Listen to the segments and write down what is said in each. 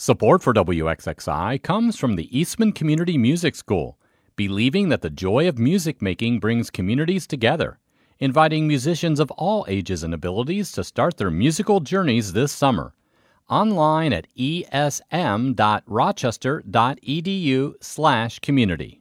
Support for WXXI comes from the Eastman Community Music School, believing that the joy of music making brings communities together, inviting musicians of all ages and abilities to start their musical journeys this summer. Online at esm.rochester.edu/community.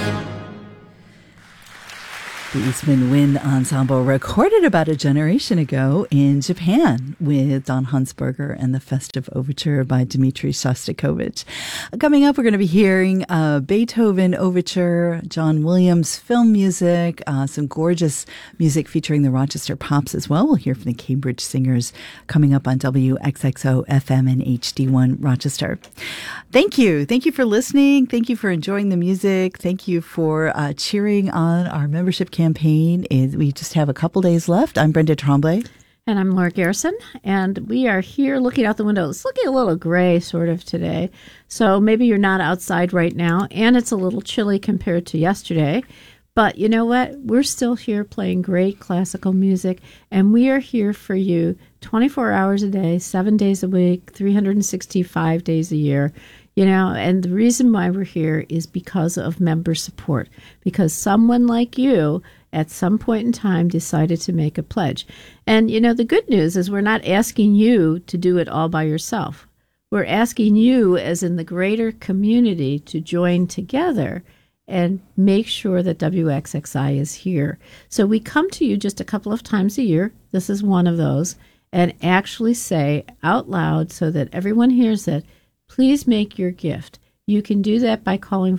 The Eastman Wind Ensemble recorded about a generation ago in Japan with Don Hansberger and the Festive Overture by Dmitri Shostakovich. Coming up, we're going to be hearing Beethoven Overture, John Williams film music, some gorgeous music featuring the Rochester Pops as well. We'll hear from the Cambridge Singers coming up on WXXO FM and HD1 Rochester. Thank you. Thank you for listening. Thank you for enjoying the music. Thank you for cheering on our membership campaign. We just have a couple days left. I'm Brenda Tremblay. And I'm Laura Garrison. And we are here looking out the window. It's looking a little gray sort of today. So maybe you're not outside right now. And it's a little chilly compared to yesterday. But you know what? We're still here playing great classical music. And we are here for you 24 hours a day, 7 days a week, 365 days a year. You know, and the reason why we're here is because of member support, because someone like you at some point in time decided to make a pledge. And, you know, the good news is we're not asking you to do it all by yourself. We're asking you, as in the greater community, to join together and make sure that WXXI is here. So we come to you just a couple of times a year. This is one of those. And actually say out loud so that everyone hears it, please make your gift. You can do that by calling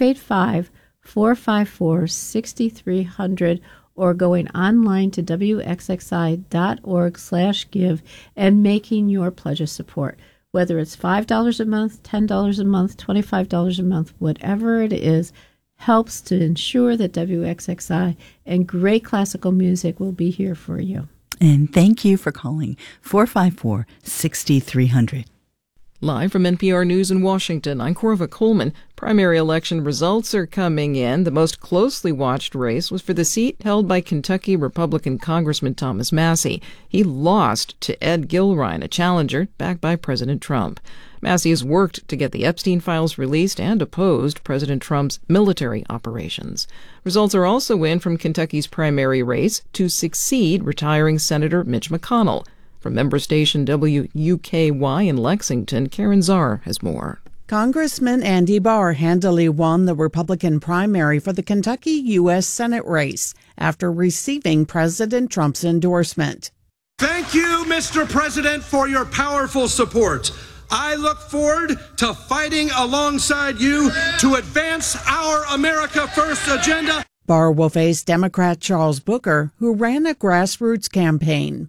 585-454-6300 or going online to wxxi.org/give and making your pledge of support. Whether it's $5 a month, $10 a month, $25 a month, whatever it is, helps to ensure that WXXI and great classical music will be here for you. And thank you for calling 454-6300. Live from NPR News in Washington, I'm Corva Coleman. Primary election results are coming in. The most closely watched race was for the seat held by Kentucky Republican Congressman Thomas Massie. He lost to Ed Gilrine, a challenger backed by President Trump. Massie has worked to get the Epstein files released and opposed President Trump's military operations. Results are also in from Kentucky's primary race to succeed retiring Senator Mitch McConnell. From member station WUKY in Lexington, Karen Czar has more. Congressman Andy Barr handily won the Republican primary for the Kentucky U.S. Senate race after receiving President Trump's endorsement. Thank you, Mr. President, for your powerful support. I look forward to fighting alongside you to advance our America First agenda. Barr will face Democrat Charles Booker, who ran a grassroots campaign.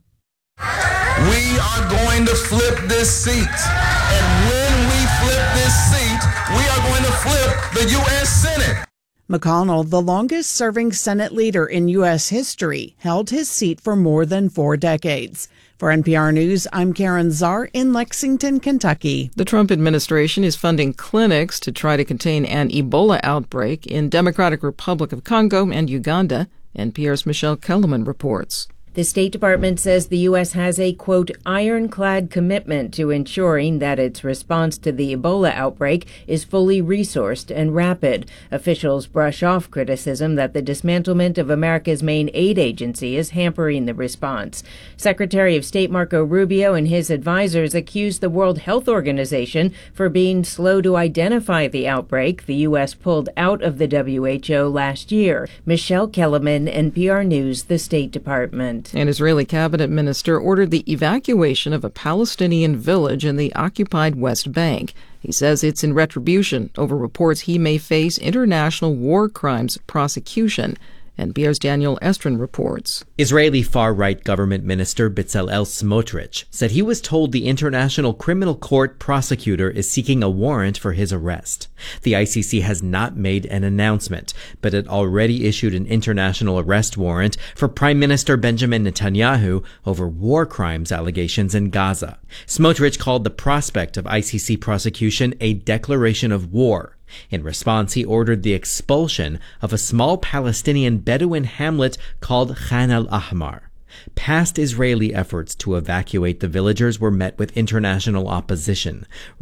We are going to flip this seat. And when we flip this seat, we are going to flip the U.S. Senate. McConnell, the longest-serving Senate leader in U.S. history, held his seat for more than 4 decades. For NPR News, I'm Karen Czar in Lexington, Kentucky. The Trump administration is funding clinics to try to contain an Ebola outbreak in Democratic Republic of Congo and Uganda. NPR's Michelle Kellerman reports. The State Department says the U.S. has a, quote, ironclad commitment to ensuring that its response to the Ebola outbreak is fully resourced and rapid. Officials brush off criticism that the dismantlement of America's main aid agency is hampering the response. Secretary of State Marco Rubio and his advisors accused the World Health Organization for being slow to identify the outbreak the U.S. pulled out of the WHO last year. Michelle Kellerman, NPR News, the State Department. An Israeli cabinet minister ordered the evacuation of a Palestinian village in the occupied West Bank. He says it's in retribution over reports he may face international war crimes prosecution. NPR's Daniel Estrin reports. Israeli far-right government minister Bezalel Smotrich said he was told the International Criminal Court prosecutor is seeking a warrant for his arrest. The ICC has not made an announcement, but it already issued an international arrest warrant for Prime Minister Benjamin Netanyahu over war crimes allegations in Gaza. Smotrich called the prospect of ICC prosecution a declaration of war. In response, he ordered the expulsion of a small Palestinian Bedouin hamlet called Khan al-Ahmar. Past Israeli efforts to evacuate the villagers were met with international opposition.